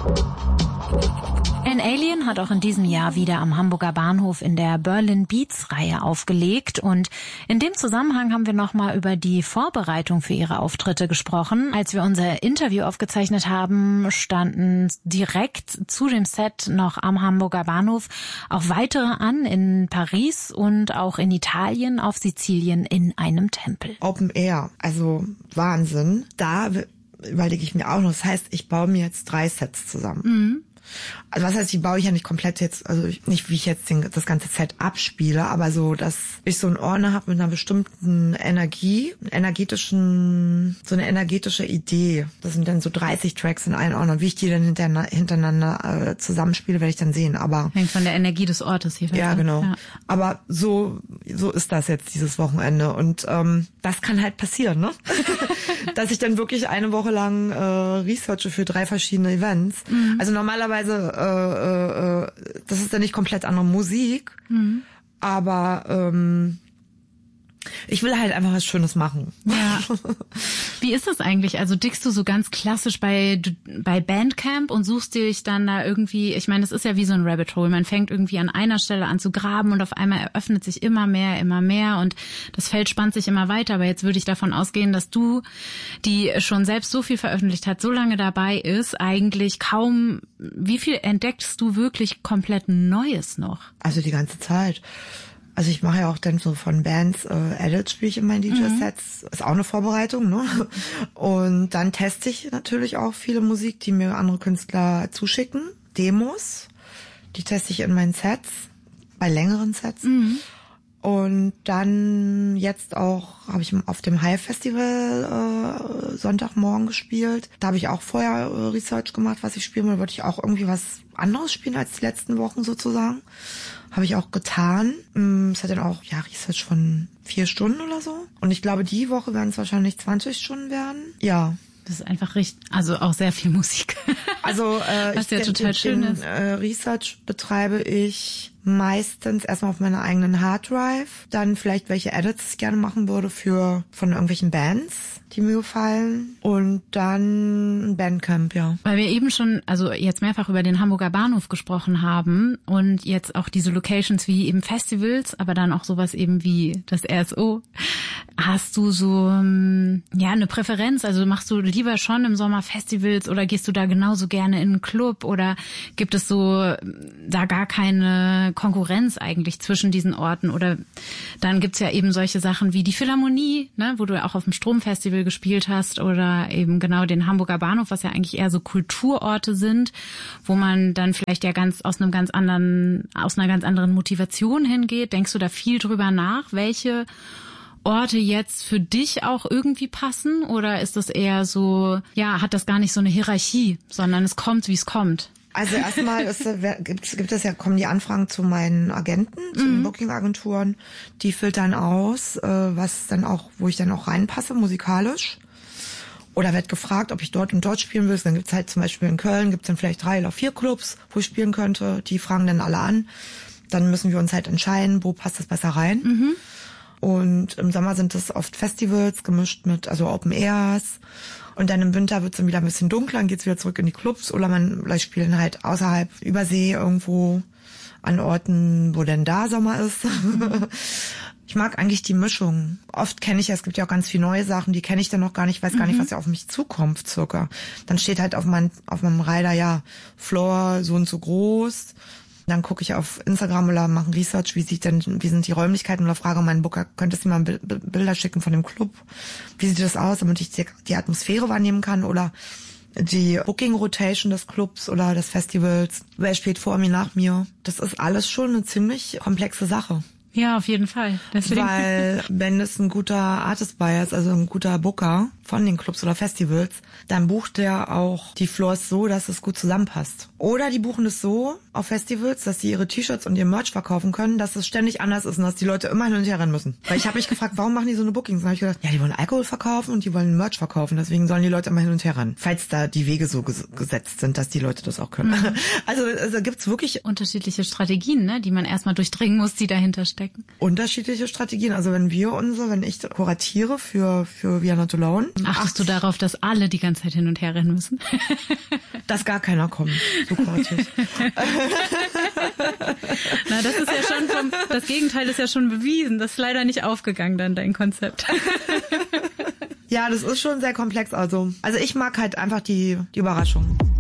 An Alien hat auch in diesem Jahr wieder am Hamburger Bahnhof in der Berlin Beats-Reihe aufgelegt. Und in dem Zusammenhang haben wir nochmal über die Vorbereitung für ihre Auftritte gesprochen. Als wir unser Interview aufgezeichnet haben, standen direkt zu dem Set noch am Hamburger Bahnhof auch weitere an, in Paris und auch in Italien, auf Sizilien in einem Tempel. Open Air, also Wahnsinn. Da überlege ich mir auch noch, das heißt, ich baue mir jetzt 3 Sets zusammen. Mhm. Also was heißt, die baue ich ja nicht komplett jetzt, also nicht wie ich jetzt das ganze Set abspiele, aber so, dass ich so einen Ordner habe mit einer bestimmten Energie, so eine energetische Idee. Das sind dann so 30 Tracks in einen Ordner. Wie ich die dann hintereinander zusammenspiele, werde ich dann sehen. Aber hängt von der Energie des Ortes hier. Ja, genau. Ja. Aber so ist das jetzt dieses Wochenende. Und das kann halt passieren, ne? Dass ich dann wirklich eine Woche lang researche für 3 verschiedene Events. Mhm. Also normalerweise das ist ja nicht komplett andere Musik, aber ich will halt einfach was Schönes machen. Ja. Wie ist das eigentlich? Also dickst du so ganz klassisch bei Bandcamp und suchst dich dann da irgendwie, ich meine, es ist ja wie so ein Rabbit Hole. Man fängt irgendwie an einer Stelle an zu graben und auf einmal eröffnet sich immer mehr und das Feld spannt sich immer weiter. Aber jetzt würde ich davon ausgehen, dass du, die schon selbst so viel veröffentlicht hat, so lange dabei ist, eigentlich kaum, wie viel entdeckst du wirklich komplett Neues noch? Also die ganze Zeit. Also ich mache ja auch dann so von Bands Edits, spiele ich in meinen DJ-Sets. Ist auch eine Vorbereitung, ne? Und dann teste ich natürlich auch viele Musik, die mir andere Künstler zuschicken. Demos, die teste ich in meinen Sets, bei längeren Sets. Mhm. Und dann jetzt auch habe ich auf dem Hive Festival Sonntagmorgen gespielt. Da habe ich auch vorher Research gemacht, was ich spielen will. Da wollte ich auch irgendwie was anderes spielen als die letzten Wochen sozusagen. Habe ich auch getan. Es hat dann auch Research von 4 Stunden oder so. Und ich glaube, die Woche werden es wahrscheinlich 20 Stunden werden. Ja. Das ist einfach richtig, also auch sehr viel Musik. Also was ja total schön ist. Research betreibe ich meistens erstmal auf meiner eigenen Harddrive, dann vielleicht welche Edits ich gerne machen würde von irgendwelchen Bands, die mir gefallen, und dann Bandcamp, ja. Weil wir eben schon, also jetzt mehrfach über den Hamburger Bahnhof gesprochen haben und jetzt auch diese Locations wie eben Festivals, aber dann auch sowas eben wie das RSO. Hast du so eine Präferenz? Also machst du lieber schon im Sommer Festivals oder gehst du da genauso gerne in einen Club, oder gibt es so da gar keine Konkurrenz eigentlich zwischen diesen Orten? Oder dann gibt's ja eben solche Sachen wie die Philharmonie, ne, wo du auch auf dem Stromfestival gespielt hast, oder eben genau den Hamburger Bahnhof, was ja eigentlich eher so Kulturorte sind, wo man dann vielleicht ja aus einer ganz anderen Motivation hingeht. Denkst du da viel drüber nach, welche Orte jetzt für dich auch irgendwie passen, oder ist das eher so, hat das gar nicht so eine Hierarchie, sondern es kommt, wie es kommt? Also erstmal kommen die Anfragen zu meinen Agenten, zu den Booking-Agenturen, die filtern aus, wo ich dann auch reinpasse musikalisch. Oder werd gefragt, ob ich dort und dort spielen will. Dann gibt's halt zum Beispiel in Köln, gibt's dann vielleicht 3 oder 4 Clubs, wo ich spielen könnte. Die fragen dann alle an. Dann müssen wir uns halt entscheiden, wo passt das besser rein. Mhm. Und im Sommer sind es oft Festivals gemischt mit, also Open Airs. Und dann im Winter wird es dann wieder ein bisschen dunkler, dann geht's wieder zurück in die Clubs. Oder vielleicht spielen halt außerhalb Übersee irgendwo an Orten, wo denn da Sommer ist. Ich mag eigentlich die Mischung. Oft kenne ich ja, es gibt ja auch ganz viele neue Sachen, die kenne ich dann noch gar nicht, weiß gar nicht, was ja auf mich zukommt circa. Dann steht halt auf meinem Rider, Floor so und so groß. Dann gucke ich auf Instagram oder mache Research, wie sind die Räumlichkeiten, oder frage meinen Booker, könntest du mir mal Bilder schicken von dem Club? Wie sieht das aus, damit ich die Atmosphäre wahrnehmen kann, oder die Booking Rotation des Clubs oder des Festivals? Wer spielt vor mir, nach mir? Das ist alles schon eine ziemlich komplexe Sache. Ja, auf jeden Fall. Deswegen. Weil wenn es ein guter Artist Buyer ist, also ein guter Booker von den Clubs oder Festivals, dann bucht der auch die Floors so, dass es gut zusammenpasst. Oder die buchen es so auf Festivals, dass sie ihre T-Shirts und ihr Merch verkaufen können, dass es ständig anders ist und dass die Leute immer hin und her rennen müssen. Weil ich habe mich gefragt, warum machen die so eine Bookings? Und dann habe ich gedacht, die wollen Alkohol verkaufen und die wollen Merch verkaufen, deswegen sollen die Leute immer hin und her rennen. Falls da die Wege so gesetzt sind, dass die Leute das auch können. Mhm. Also gibt's wirklich unterschiedliche Strategien, ne, die man erstmal durchdringen muss, die dahinter stecken. Unterschiedliche Strategien. Also wenn ich kuratiere für We Are Not Alone, Achtest du darauf, dass alle die ganze Zeit hin und her rennen müssen? Dass gar keiner kommt, so chaotisch. Na, das ist ja schon das Gegenteil ist ja schon bewiesen. Das ist leider nicht aufgegangen, dann dein Konzept. Ja, das ist schon sehr komplex. Also ich mag halt einfach die Überraschung.